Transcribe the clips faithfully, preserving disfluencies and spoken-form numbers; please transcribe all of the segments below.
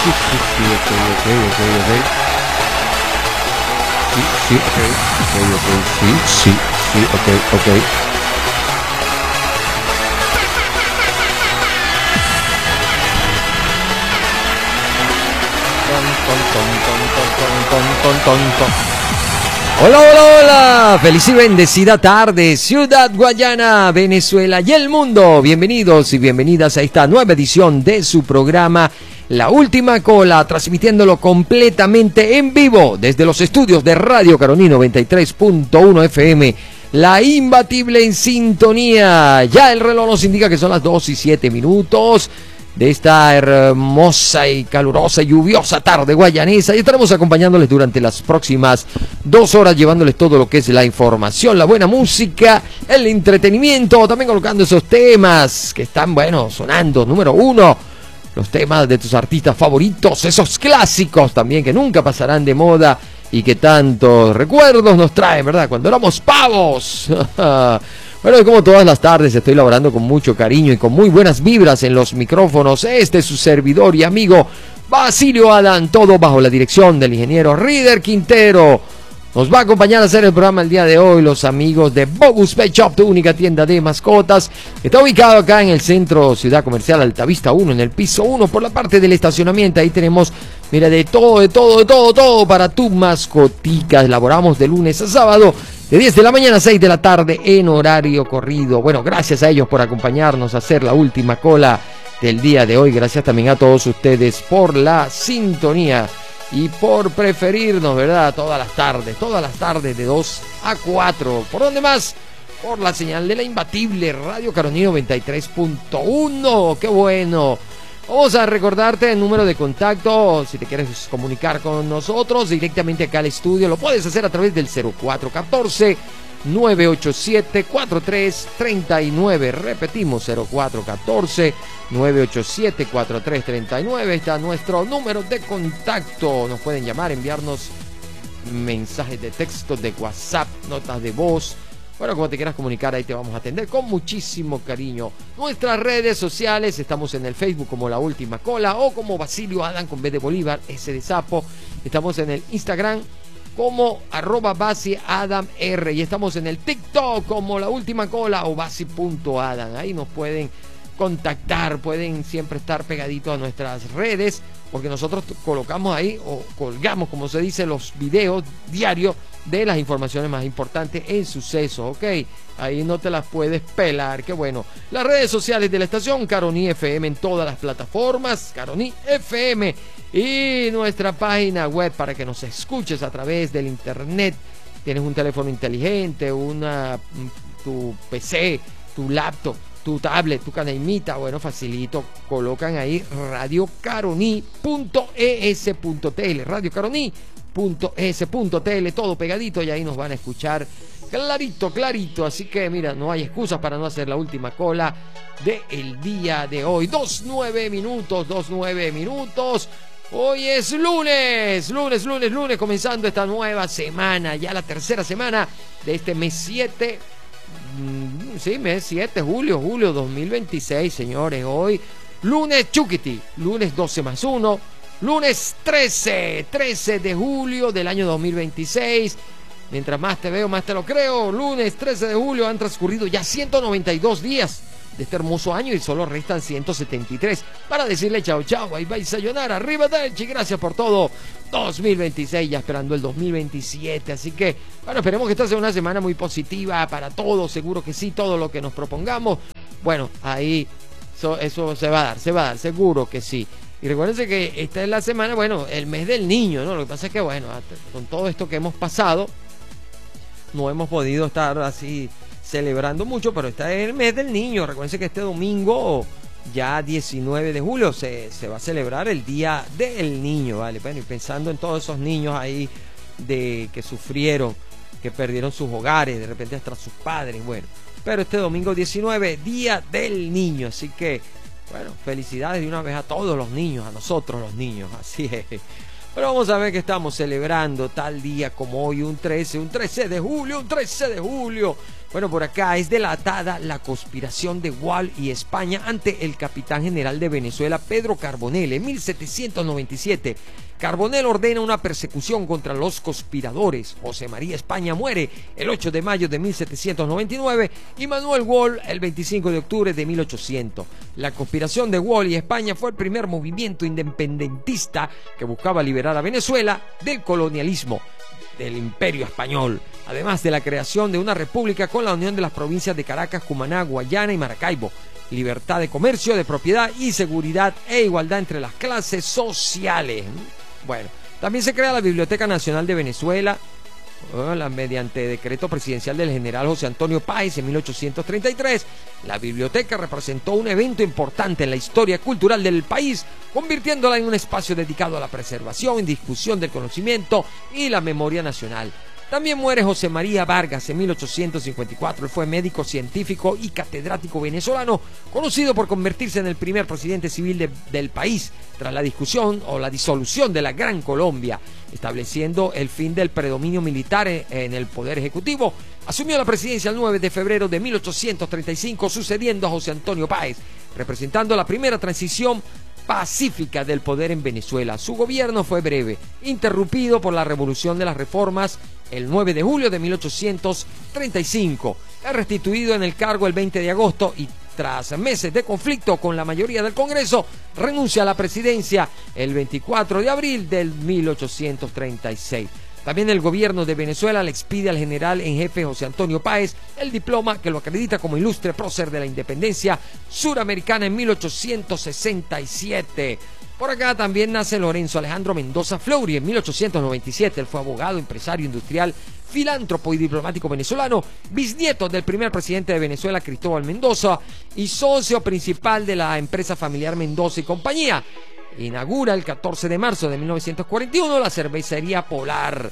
Sí, sí, sí, ok, ok, ok, ok. Sí, sí, ok, ok, ok, sí, sí, sí, ok, ok. Ton, ton, ton, ton, ton, ton, ton, ton, ton. Hola, hola, hola, feliz y bendecida tarde, Ciudad Guayana, Venezuela y el mundo. Bienvenidos y bienvenidas a esta nueva edición de su programa La Última Cola, transmitiéndolo completamente en vivo desde los estudios de Radio Caroní noventa y tres punto uno F M, la imbatible en sintonía. Ya el reloj nos indica que son las dos y siete minutos de esta hermosa y calurosa y lluviosa tarde guayanesa, y estaremos acompañándoles durante las próximas dos horas, llevándoles todo lo que es la información, la buena música, el entretenimiento, también colocando esos temas que están, bueno, sonando, número uno, los temas de tus artistas favoritos, esos clásicos también que nunca pasarán de moda y que tantos recuerdos nos traen, ¿verdad? Cuando éramos pavos. Bueno, y como todas las tardes estoy laborando con mucho cariño y con muy buenas vibras en los micrófonos. Este es su servidor y amigo Basilio Adán, todo bajo la dirección del ingeniero Rider Quintero. Nos va a acompañar a hacer el programa el día de hoy los amigos de Bogus Pet Shop, tu única tienda de mascotas. Está ubicado acá en el centro Ciudad Comercial Altavista uno, en el piso uno, por la parte del estacionamiento. Ahí tenemos, mira, de todo, de todo, de todo, todo para tu mascotica. Elaboramos de lunes a sábado, de diez de la mañana a seis de la tarde en horario corrido. Bueno, gracias a ellos por acompañarnos a hacer la última cola del día de hoy. Gracias también a todos ustedes por la sintonía y por preferirnos, ¿verdad? Todas las tardes, todas las tardes de dos a cuatro. ¿Por dónde más? Por la señal de la imbatible Radio Caroní noventa y tres punto uno. ¡Qué bueno! Vamos a recordarte el número de contacto, si te quieres comunicar con nosotros directamente acá al estudio, lo puedes hacer a través del cero cuatro uno cuatro, nueve ocho siete, cuatro tres tres nueve. Repetimos, cero cuatro uno cuatro, nueve ocho siete, cuatro tres tres nueve. Está nuestro número de contacto. Nos pueden llamar, enviarnos mensajes de texto, de WhatsApp, notas de voz. Bueno, como te quieras comunicar, ahí te vamos a atender con muchísimo cariño. Nuestras redes sociales, estamos en el Facebook como La Última Cola o como Basilio Adán con B de Bolívar, S de Sapo. Estamos en el Instagram como arroba Basi Adam R, y estamos en el TikTok como La Última Cola o Basi punto Adam. Ahí nos pueden contactar, pueden siempre estar pegaditos a nuestras redes, porque nosotros colocamos ahí o colgamos, como se dice, los videos diarios de las informaciones más importantes en sucesos, ¿ok? Ahí no te las puedes pelar, qué bueno. Las redes sociales de la estación Caroní F M en todas las plataformas, Caroní F M, y nuestra página web para que nos escuches a través del internet. Tienes un teléfono inteligente, una tu P C, tu laptop, tu tablet, tu canaimita, bueno, facilito, colocan ahí radio caroní punto e s punto t l, radio caroní punto e s punto t l, todo pegadito, y ahí nos van a escuchar clarito, clarito. Así que mira, no hay excusas para no hacer la última cola del día de hoy. Dos nueve minutos, dos nueve minutos. Hoy es lunes, lunes, lunes, lunes, comenzando esta nueva semana, ya la tercera semana de este mes siete. Sí, mes siete, julio, julio dos mil veintiséis, señores. Hoy, lunes Chuquiti, lunes doce más uno, lunes trece, trece de julio del año dos mil veintiséis. Mientras más te veo, más te lo creo. Lunes trece de julio, han transcurrido ya ciento noventa y dos días de este hermoso año y solo restan ciento setenta y tres para decirle chao, chao, ahí va y sayonara, arrivederci, gracias por todo. Dos mil veintiséis, ya esperando el dos mil veintisiete, así que, bueno, esperemos que esta sea una semana muy positiva para todos, seguro que sí, todo lo que nos propongamos, bueno, ahí eso, eso se va a dar, se va a dar, seguro que sí. Y recuérdense que esta es la semana, bueno, el mes del niño, ¿no? Lo que pasa es que, bueno, con todo esto que hemos pasado, no hemos podido estar así celebrando mucho, pero este es el mes del niño. Recuérdense que este domingo, ya diecinueve de julio, se, se va a celebrar el Día del Niño, ¿vale? Bueno, y pensando en todos esos niños ahí de que sufrieron, que perdieron sus hogares, de repente hasta sus padres, bueno. Pero este domingo diecinueve, Día del Niño, así que, bueno, felicidades de una vez a todos los niños, a nosotros los niños, así es. Pero vamos a ver que estamos celebrando tal día como hoy, un trece, un trece de julio, un trece de julio. Bueno, por acá es delatada la conspiración de Wall y España ante el capitán general de Venezuela, Pedro Carbonell. En mil setecientos noventa y siete, Carbonell ordena una persecución contra los conspiradores. José María España muere el ocho de mayo de mil setecientos noventa y nueve y Manuel Wall el veinticinco de octubre de mil ochocientos. La conspiración de Wall y España fue el primer movimiento independentista que buscaba liberar a Venezuela del colonialismo del Imperio Español, además de la creación de una república con la unión de las provincias de Caracas, Cumaná, Guayana y Maracaibo, libertad de comercio, de propiedad y seguridad e igualdad entre las clases sociales. Bueno, también se crea la Biblioteca Nacional de Venezuela, bueno, mediante decreto presidencial del general José Antonio Páez en mil ochocientos treinta y tres. La biblioteca representó un evento importante en la historia cultural del país, convirtiéndola en un espacio dedicado a la preservación y discusión del conocimiento y la memoria nacional. También muere José María Vargas en mil ochocientos cincuenta y cuatro. Él fue médico, científico y catedrático venezolano, conocido por convertirse en el primer presidente civil de, del país tras la discusión o la disolución de la Gran Colombia, estableciendo el fin del predominio militar en, en el poder ejecutivo. Asumió la presidencia el nueve de febrero de mil ochocientos treinta y cinco, sucediendo a José Antonio Páez, representando la primera transición pacífica del poder en Venezuela. Su gobierno fue breve, interrumpido por la Revolución de las Reformas el nueve de julio de mil ochocientos treinta y cinco. Es restituido en el cargo el veinte de agosto y tras meses de conflicto con la mayoría del Congreso, renuncia a la presidencia el veinticuatro de abril del mil ochocientos treinta y seis. También el gobierno de Venezuela le expide al general en jefe José Antonio Páez el diploma que lo acredita como ilustre prócer de la independencia suramericana en mil ochocientos sesenta y siete. Por acá también nace Lorenzo Alejandro Mendoza Fleury en mil ochocientos noventa y siete. Él fue abogado, empresario industrial, filántropo y diplomático venezolano, bisnieto del primer presidente de Venezuela, Cristóbal Mendoza, y socio principal de la empresa familiar Mendoza y Compañía. Inaugura el catorce de marzo de mil novecientos cuarenta y uno la cervecería Polar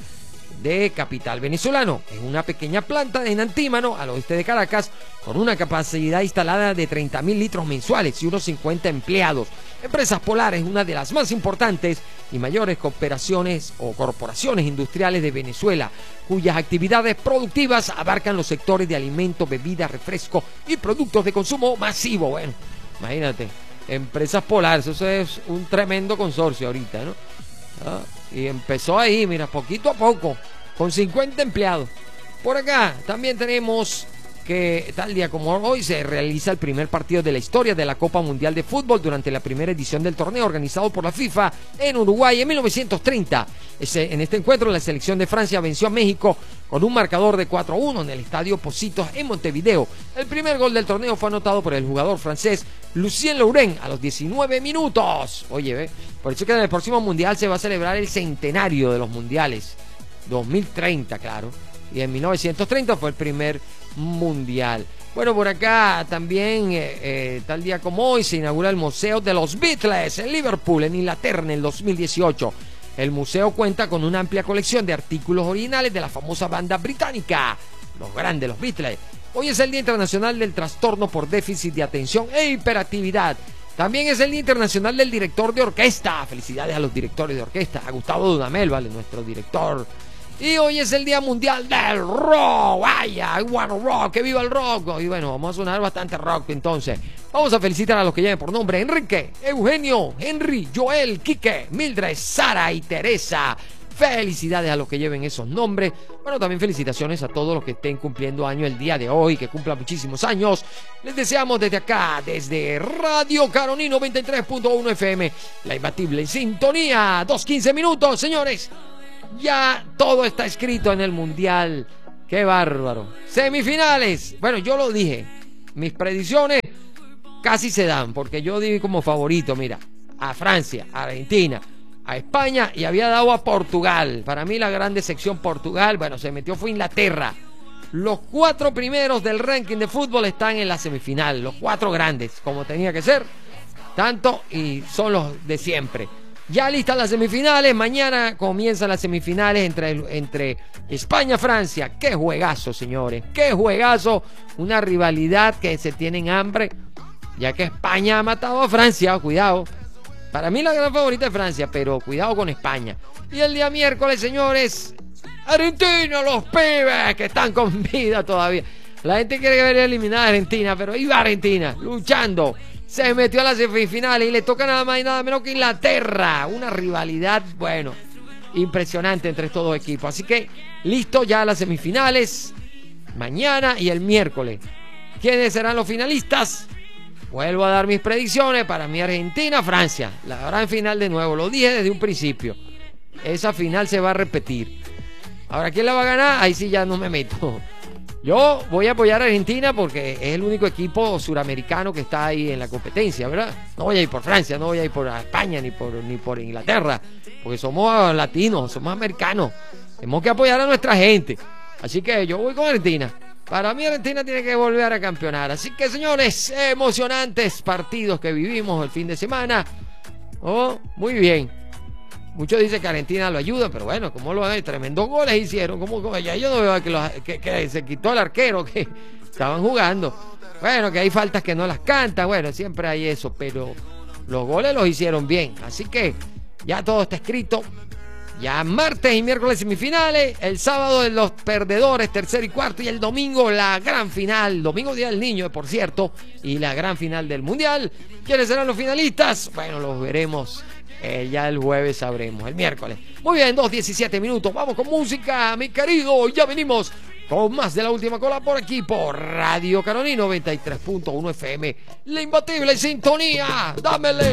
de capital venezolano. Es una pequeña planta en Antímano, al oeste de Caracas, con una capacidad instalada de treinta mil litros mensuales y unos cincuenta empleados. Empresas Polar es una de las más importantes y mayores cooperaciones o corporaciones industriales de Venezuela, cuyas actividades productivas abarcan los sectores de alimentos, bebidas, refresco y productos de consumo masivo. Bueno, imagínate, Empresas Polar, eso es un tremendo consorcio ahorita, ¿no? ¿Ah? Y empezó ahí, mira, poquito a poco, con cincuenta empleados. Por acá también tenemos que tal día como hoy se realiza el primer partido de la historia de la Copa Mundial de Fútbol durante la primera edición del torneo organizado por la FIFA en Uruguay en mil novecientos treinta. Ese, en este encuentro la selección de Francia venció a México con un marcador de cuatro a uno en el estadio Pocitos en Montevideo. El primer gol del torneo fue anotado por el jugador francés Lucien Laurent a los diecinueve minutos. Oye, ve, por eso que en el próximo mundial se va a celebrar el centenario de los mundiales, dos mil treinta, claro. Y en mil novecientos treinta fue el primer mundial. Bueno, por acá también, eh, eh, tal día como hoy, se inaugura el Museo de los Beatles en Liverpool, en Inglaterra, en el dos mil dieciocho. El museo cuenta con una amplia colección de artículos originales de la famosa banda británica, los grandes, los Beatles. Hoy es el Día Internacional del Trastorno por Déficit de Atención e Hiperactividad. También es el Día Internacional del Director de Orquesta. Felicidades a los directores de orquesta. A Gustavo Dudamel, vale, nuestro director. Y hoy es el Día Mundial del Rock. Vaya, I wanna rock, que viva el rock. Y bueno, vamos a sonar bastante rock entonces. Vamos a felicitar a los que lleven por nombre: Enrique, Eugenio, Henry, Joel, Quique, Mildred, Sara y Teresa. Felicidades a los que lleven esos nombres. Bueno, también felicitaciones a todos los que estén cumpliendo año el día de hoy, que cumplan muchísimos años. Les deseamos desde acá, desde Radio Caroní noventa y tres punto uno F M, la imbatible sintonía. Dos quince minutos, señores. Ya todo está escrito en el Mundial. ¡Qué bárbaro! Semifinales. Bueno, yo lo dije. Mis predicciones casi se dan, porque yo di como favorito, mira, a Francia, a Argentina, a España, y había dado a Portugal. Para mí la grande sección Portugal, bueno, se metió fue Inglaterra. Los cuatro primeros del ranking de fútbol están en la semifinal. Los cuatro grandes, como tenía que ser. Tanto, y son los de siempre. Ya listas las semifinales, mañana comienzan las semifinales entre, entre España y Francia. ¡Qué juegazo, señores! ¡Qué juegazo! Una rivalidad que se tienen hambre, ya que España ha matado a Francia, cuidado. Para mí la gran favorita es Francia, pero cuidado con España. Y el día miércoles, señores, Argentina, los pibes que están con vida todavía. La gente quiere ver eliminada a Argentina, pero iba Argentina, luchando. Se metió a las semifinales y le toca nada más y nada menos que Inglaterra. Una rivalidad, bueno, impresionante entre estos dos equipos. Así que listo ya las semifinales. Mañana y el miércoles. ¿Quiénes serán los finalistas? Vuelvo a dar mis predicciones. Para mí Argentina, Francia. La gran final de nuevo. Lo dije desde un principio. Esa final se va a repetir. Ahora, ¿quién la va a ganar? Ahí sí ya no me meto. Yo voy a apoyar a Argentina porque es el único equipo suramericano que está ahí en la competencia, ¿verdad? No voy a ir por Francia, no voy a ir por España ni por, ni por Inglaterra, porque somos latinos, somos americanos. Tenemos que apoyar a nuestra gente. Así que yo voy con Argentina. Para mí Argentina tiene que volver a campeonar. Así que, señores, emocionantes partidos que vivimos el fin de semana. Oh, muy bien. Muchos dicen que Argentina lo ayuda, pero bueno, como lo han tremendos goles hicieron, como ya yo no veo que, los, que, que se quitó el arquero que estaban jugando. Bueno, que hay faltas que no las canta, bueno, siempre hay eso, pero los goles los hicieron bien. Así que ya todo está escrito. Ya martes y miércoles semifinales, el sábado de los perdedores, tercero y cuarto, y el domingo la gran final, domingo día del niño, por cierto, y la gran final del mundial. ¿Quiénes serán los finalistas? Bueno, los veremos. Eh, ya el jueves sabremos, el miércoles. Muy bien, dos diecisiete minutos. Vamos con música, mi querido. Ya venimos con más de La Última Cola por aquí, por Radio Caroní noventa y tres punto uno F M. La imbatible sintonía. Dámele.